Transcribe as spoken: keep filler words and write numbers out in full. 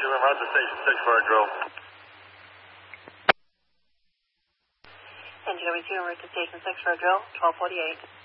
two, I'm out to station six for a drill. Engine number two, en route to station six for a drill, twelve forty-eight.